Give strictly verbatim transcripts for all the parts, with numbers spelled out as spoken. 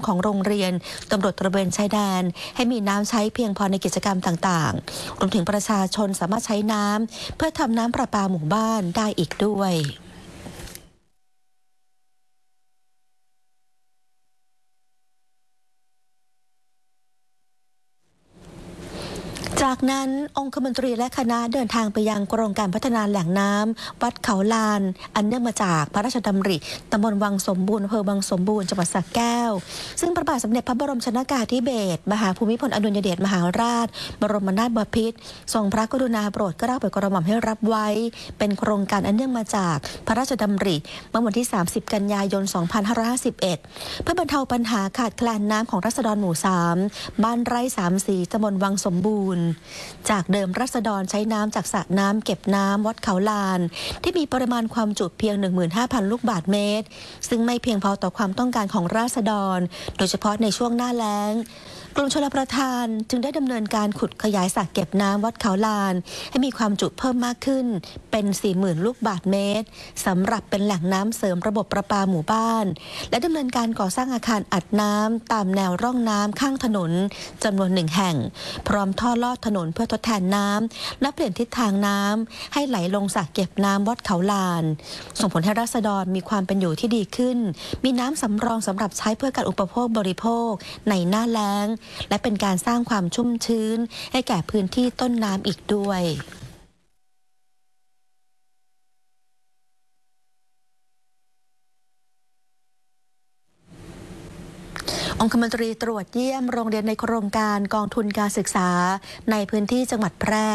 ของโรงเรียนตำรวจตระเวนชายแดนให้มีน้ำใช้เพียงพอในกิจกรรมต่างๆรวมถึงประชาชนสามารถใช้น้ำเพื่อทำน้ำประปาหมู่บ้านได้อีกด้วยจากนั้นองคมนตรีและคณะเดินทางไปยังโครงการพัฒนาแหล่งน้ำวัดเขาลานอันเนื่องมาจากพระราชดำริตำบลวังสมบูรณ์อำเภอวังสมบูรณ์จังหวัดสระแก้วซึ่งพระบาทสมเด็จพระบรมชนกาธิเบศรมหาภูมิพลอดุลยเดชมหาราชบรมนาถบพิตรทรงพระกรุณาโปรดเกล้าโปรดกระหม่อมให้รับไว้เป็นโครงการอันเนื่องมาจากพระราชดำริเมื่อวันที่สามสิบกันยายนสองพันห้าร้อยห้าสิบเอ็ดเพื่อบรรเทาปัญหาขาดแคลนน้ำของราษฎรหมู่สามบ้านไร่สามสีตำบลวังสมบูรณ์จากเดิมราษฎรใช้น้ำจากสระน้ำเก็บน้ำวัดเขาลานที่มีปริมาณความจุเพียง หนึ่งหมื่นห้าพัน ลูกบาศก์เมตรซึ่งไม่เพียงพอต่อความต้องการของราษฎรโดยเฉพาะในช่วงหน้าแล้งกรมชลประทานจึงได้ดำเนินการขุดขยายสระเก็บน้ำวัดเขาลานให้มีความจุเพิ่มมากขึ้นเป็น สี่หมื่น ลูกบาศก์เมตรสำหรับเป็นแหล่งน้ำเสริมระบบประปาหมู่บ้านและดำเนินการก่อสร้างอาคารอัดน้ำตามแนวร่องน้ำข้างถนนจำนวนหนึ่งแห่งพร้อมท่อลอดถนนเพื่อทดแทนน้ำและเปลี่ยนทิศทางน้ำให้ไหลลงสระเก็บน้ำวัดเขาลานส่งผลให้ราษฎรมีความเป็นอยู่ที่ดีขึ้นมีน้ำสำรองสำหรับใช้เพื่อการอุปโภคบริโภคในหน้าแล้งและเป็นการสร้างความชุ่มชื้นให้แก่พื้นที่ต้นน้ำอีกด้วยองคมนตรีตรวจเยี่ยมโรงเรียนในโครงการกองทุนการศึกษาในพื้นที่จังหวัดแพร่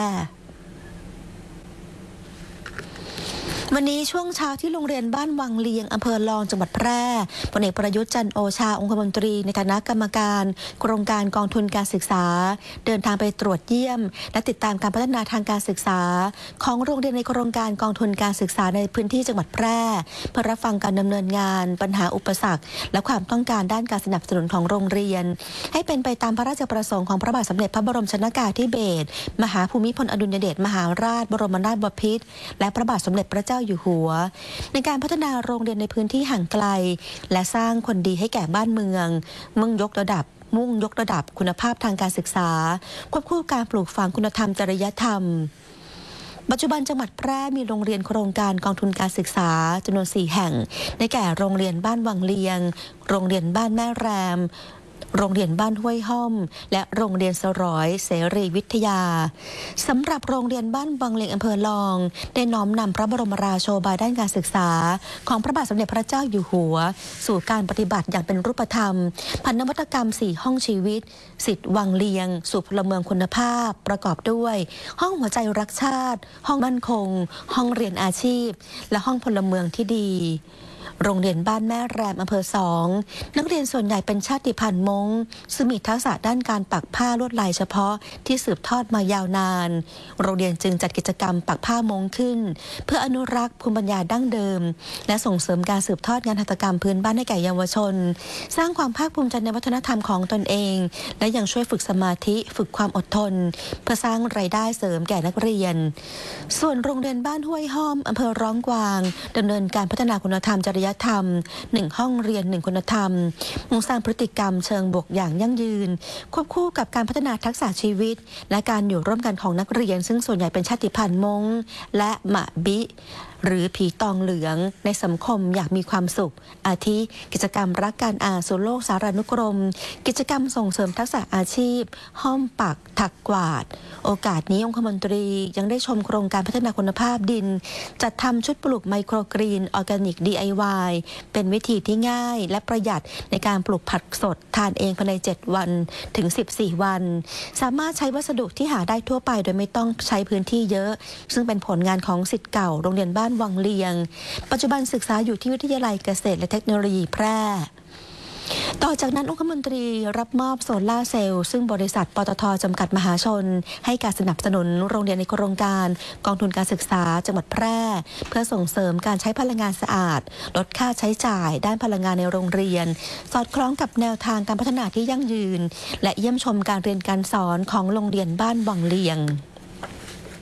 วันนี้ช่วงเช้าที่โรงเรียนบ้านวังเลียงอำเภอลองจังหวัดแพร่พลเอกประยุทธ์จันทร์โอชาองคมนตรีในฐานะกรรมการโครงการกองทุนการศึกษาเดินทางไปตรวจเยี่ยมและติดตามการพัฒนาทางการศึกษาของโรงเรียนในโครงการกองทุนการศึกษาในพื้นที่จังหวัดแพร่เพื่อรับฟังการดำเนินงานปัญหาอุปสรรคและความต้องการด้านการสนับสนุนของโรงเรียนให้เป็นไปตามพระราชประสงค์ของพระบาทสมเด็จพระบรมชนกาธิเบศรมหาภูมิพลอดุลยเดชมหาราชบรมนาถบพิตรและพระบาทสมเด็จพระเจ้าอยู่หัวในการพัฒนาโรงเรียนในพื้นที่ห่างไกลและสร้างคนดีให้แก่บ้านเมืองมุ่งยกระดับมุ่งยกระดับคุณภาพทางการศึกษาควบคู่การปลูกฝังคุณธรรมจริยธรรมปัจจุบันจังหวัดแพร่มีโรงเรียนโครงการกองทุนการศึกษาจำนวนสี่แห่งได้แก่โรงเรียนบ้านวังเลียงโรงเรียนบ้านแม่แรมโรงเรียนบ้านห้วยห้อมและโรงเรียนสร้อยเสรีวิทยาสำหรับโรงเรียนบ้านวังเลียงอำเภอลองได้น้อมนำพระบรมราโชบายด้านการศึกษาของพระบาทสมเด็จพระเจ้าอยู่หัวสู่การปฏิบัติอย่างเป็นรูปธรรมผ่านนวัตกรรมสี่ห้องชีวิตสิทธิ์วังเลียงสู่พลเมืองคุณภาพประกอบด้วยห้องหัวใจรักชาติห้องมั่นคงห้องเรียนอาชีพและห้องพลเมืองที่ดีโรงเรียนบ้านแม่แรมอำเภอสองนักเรียนส่วนใหญ่เป็นชาติพันธุ์ม้งซึ่งมีทักษะด้านการปักผ้าลวดลายเฉพาะที่สืบทอดมายาวนานโรงเรียนจึงจัดกิจกรรมปักผ้าม้งขึ้นเพื่ออนุรักษ์ภูมิปัญญาดั้งเดิมและส่งเสริมการสืบทอดงานหัตถกรรมพื้นบ้านให้แก่เยาวชนสร้างความภาคภูมิใจในวัฒนธรรมของตนเองและยังช่วยฝึกสมาธิฝึกความอดทนเพื่อสร้างรายได้เสริมแก่นักเรียนส่วนโรงเรียนบ้านห้วยห้อมอำเภอร้องกวางดำเนินการพัฒนาคุณธรรมจริยธรรมหนึ่งห้องเรียนหนึ่งคุณธรรมมุ่งสร้างพฤติกรรมเชิงบวกอย่างยั่งยืนควบคู่กับการพัฒนาทักษะชีวิตและการอยู่ร่วมกันของนักเรียนซึ่งส่วนใหญ่เป็นชาติพันธุ์ม้งและหมะบิหรือผีตองเหลืองในสังคมอยากมีความสุขอาทิกิจกรรมรักการอ่านสู่โลกสารานุกรมกิจกรรมส่งเสริมทักษะอาชีพห้อมปักถักกวาดโอกาสนี้องคมนตรียังได้ชมโครงการพัฒนาคุณภาพดินจัดทำชุดปลูกไมโครกรีนออร์แกนิก ดี ไอ วาย เป็นวิธีที่ง่ายและประหยัดในการปลูกผักสดทานเองภายในเจ็ดวันถึงสิบสี่วันสามารถใช้วัสดุที่หาได้ทั่วไปโดยไม่ต้องใช้พื้นที่เยอะซึ่งเป็นผลงานของศิษย์เก่าโรงเรียนบ้านวังเลียงปัจจุบันศึกษาอยู่ที่วิทยาลัยเกษตรและเทคโนโลยีแพร่ต่อจากนั้นองคมนตรีรับมอบโซลาร์เซลล์ซึ่งบริษัทปตท.จำกัดมหาชนให้การสนับสนุนโรงเรียนในโครงการกองทุนการศึกษาจังหวัดแพร่เพื่อส่งเสริมการใช้พลังงานสะอาดลดค่าใช้จ่ายด้านพลังงานในโรงเรียนสอดคล้องกับแนวทางการพัฒนาที่ยั่งยืนและเยี่ยมชมการเรียนการสอนของโรงเรียนบ้านวังเลียง